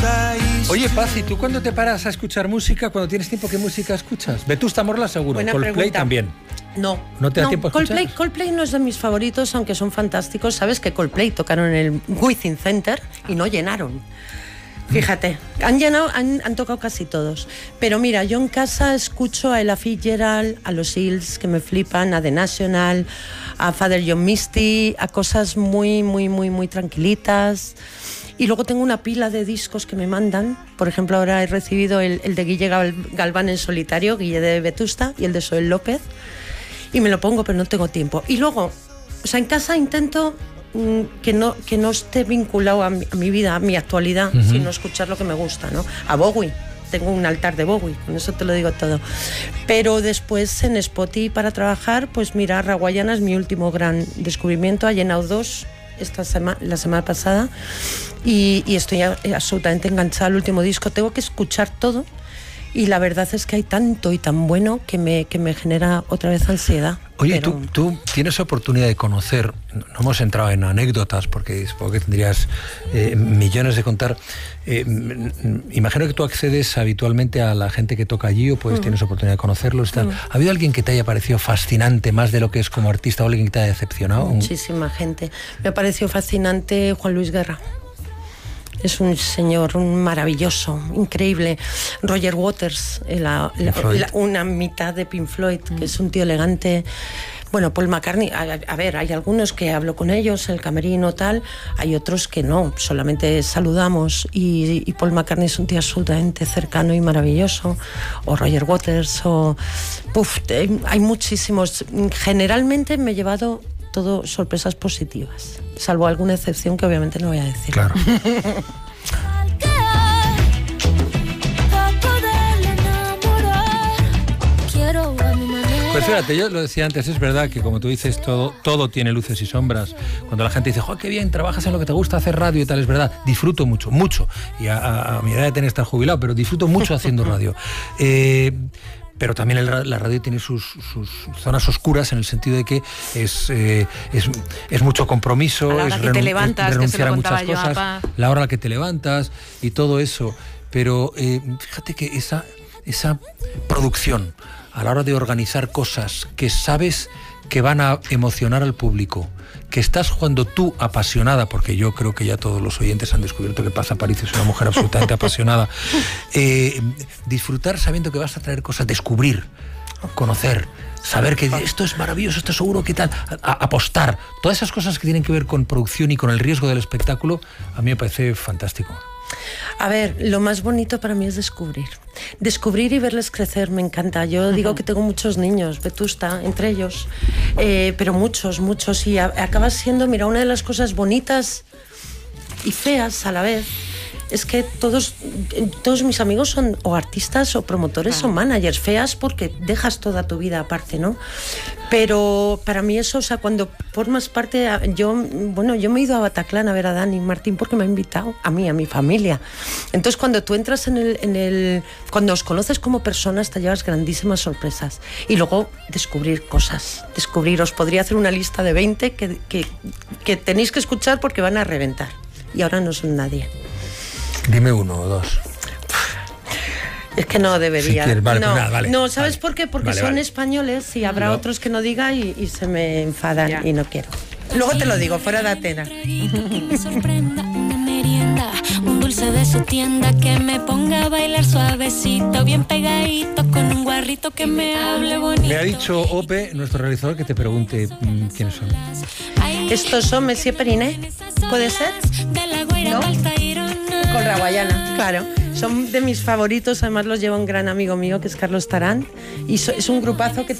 Oye, Paz, ¿y tú cuando te paras a escuchar música, cuando tienes tiempo, qué música escuchas? Vetusta Morla seguro, Buena Coldplay pregunta. también. ¿No te da tiempo a escuchar? Coldplay no es de mis favoritos, aunque son fantásticos. Sabes que Coldplay tocaron en el Within Center y no llenaron. Fíjate, han tocado casi todos. Pero mira, yo en casa escucho a Ella Fitzgerald, a los Hills, que me flipan, a The National, a Father John Misty, a cosas muy, muy, muy, muy tranquilitas. Y luego tengo una pila de discos que me mandan. Por ejemplo, ahora he recibido el de Guille Galván en solitario, Guille de Vetusta, y el de Soel López. Y me lo pongo, pero no tengo tiempo. Y luego, o sea, en casa intento que no esté vinculado a mi vida, a mi actualidad, sino escuchar lo que me gusta, ¿no? A Bowie. Tengo un altar de Bowie, con eso te lo digo todo. Pero después en Spotify para trabajar, pues mira, Raguayana es mi último gran descubrimiento. Ha llenado 2 la semana pasada y estoy absolutamente enganchada al último disco. Tengo que escuchar todo y la verdad es que hay tanto y tan bueno que me genera otra vez ansiedad. Oye, pero... tú tienes oportunidad de conocer, no hemos entrado en anécdotas porque supongo que tendrías millones de contar. Imagino que tú accedes habitualmente a la gente que toca allí o pues tienes oportunidad de conocerlos y tal. ¿Ha habido alguien que te haya parecido fascinante más de lo que es como artista o alguien que te haya decepcionado? Muchísima gente. Me ha parecido fascinante Juan Luis Guerra. Es un señor maravilloso, increíble. Roger Waters, una mitad de Pink Floyd, que es un tío elegante. Bueno, Paul McCartney, a ver, hay algunos que hablo con ellos en el camerino tal, hay otros que no, solamente saludamos y Paul McCartney es un tío absolutamente cercano y maravilloso, o Roger Waters, hay muchísimos. Generalmente me he llevado todo sorpresas positivas, salvo alguna excepción que obviamente no voy a decir. Claro. Pues fíjate, yo lo decía antes, es verdad que como tú dices, todo tiene luces y sombras. Cuando la gente dice, ¡jo, qué bien, trabajas en lo que te gusta, hacer radio y tal! Es verdad, disfruto mucho, mucho. Y a mi edad de tener que estar jubilado, pero disfruto mucho haciendo radio. Pero también la radio tiene sus zonas oscuras en el sentido de que es mucho compromiso, a la hora que te levantas, renunciar que a muchas cosas, la hora a la que te levantas y todo eso. Pero fíjate que esa producción a la hora de organizar cosas que sabes que van a emocionar al público, que estás jugando tú apasionada, porque yo creo que ya todos los oyentes han descubierto que Paz Aparicio es una mujer absolutamente apasionada, disfrutar sabiendo que vas a traer cosas, descubrir, conocer, saber que esto es maravilloso, esto es seguro, que tal, apostar, todas esas cosas que tienen que ver con producción y con el riesgo del espectáculo, a mí me parece fantástico. A ver, lo más bonito para mí es descubrir y verles crecer, me encanta. Yo digo que tengo muchos niños, Vetusta, entre ellos, pero muchos, y acabas siendo, mira, una de las cosas bonitas y feas a la vez es que todos mis amigos son o artistas o promotores o managers. Feas porque dejas toda tu vida aparte, ¿no? Pero para mí eso, o sea, cuando formas parte, yo me he ido a Bataclan a ver a Dani Martín porque me ha invitado a mí, a mi familia. Entonces cuando tú entras cuando os conoces como personas te llevas grandísimas sorpresas. Y luego descubrir cosas, os podría hacer una lista de 20 que tenéis que escuchar porque van a reventar. Y ahora no son nadie. Dime 1 o 2. Es que no debería. Si quieres, vale, no, pues nada, vale, no, ¿sabes vale, por qué? Porque vale, son vale. españoles y habrá otros que no diga y se me enfadan y no quiero. Luego te lo digo, fuera de Atena. Un dulce de su tienda que me ponga a bailar suavecito, bien pegadito, con un guarrito que me hable bonito. Me ha dicho Ope, nuestro realizador, que te pregunte quiénes son. Estos son Messier Periné, ¿puede ser? ¿No? Con Raguayana, claro. Son de mis favoritos, además los lleva un gran amigo mío que es Carlos Tarán y es un grupazo que